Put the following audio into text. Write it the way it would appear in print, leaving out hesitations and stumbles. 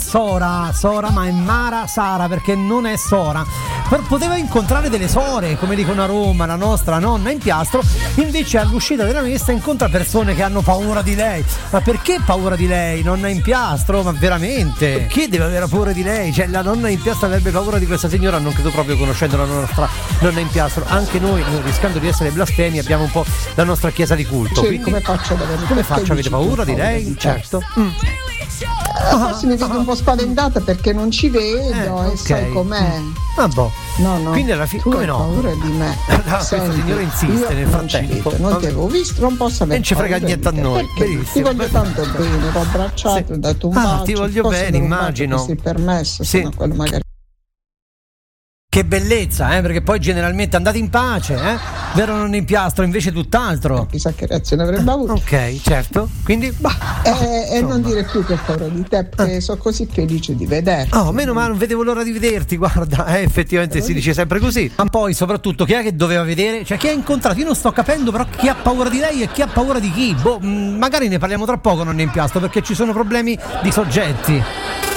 Sora, ma è Mara Sara, perché non è Sora. Poteva incontrare delle sore, come dicono a Roma, la nostra nonna in Piastro, invece all'uscita della messa incontra persone che hanno paura di lei. Ma perché paura di lei? Nonna in Piastro? Ma veramente? Perché deve avere paura di lei? Cioè, la nonna in Piastro avrebbe paura di questa signora? Non credo proprio, conoscendo la nostra nonna in Piastro. Anche noi, rischiando di essere blasfemi, abbiamo un po' la nostra chiesa di culto. Quindi, come faccio ad avere paura di lei? Certo. Forse mi vedo un po' spaventata perché non ci vedo e sai com'è. Boh. No. Quindi alla fine come no? Paura di me. Questa signora insiste nel frattempo. Non ti avevo visto, non posso avere. Non ci frega niente a noi. Ti voglio tanto bene, l'ho abbracciato, ho dato un bacio. Ti voglio bene, immagino. Se permesso, se quello magari. Che bellezza, perché poi generalmente andate in pace, vero nonna in Piastro, invece tutt'altro. Chissà che reazione avrebbe avuto. Ok, certo. Quindi e non dire più che ho paura di te, perché sono così felice di vederti. Meno male, non vedevo l'ora di vederti, guarda, effettivamente si dice sempre così. Ma poi soprattutto chi è che doveva vedere? Cioè chi ha incontrato? Io non sto capendo però chi ha paura di lei e chi ha paura di chi. Magari ne parliamo tra poco nonna in Piastro, perché ci sono problemi di soggetti.